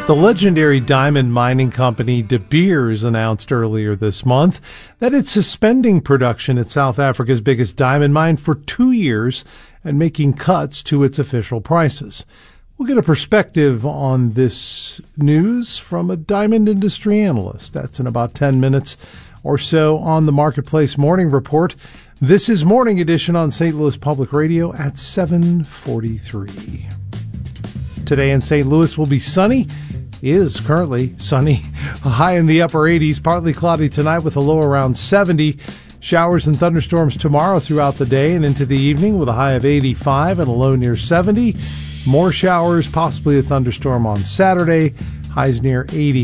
The legendary diamond mining company De Beers announced earlier this month that it's suspending production at South Africa's biggest diamond mine for 2 years and making cuts to its official prices. We'll get a perspective on this news from a diamond industry analyst. That's in about 10 minutes or so on the Marketplace Morning Report. This is Morning Edition on St. Louis Public Radio at 7:43. Today in St. Louis will be sunny. Is currently sunny. A high in the upper 80s, partly cloudy tonight with a low around 70. Showers and thunderstorms tomorrow throughout the day and into the evening with a high of 85 and a low near 70. More showers, possibly a thunderstorm on Saturday. Highs near 80.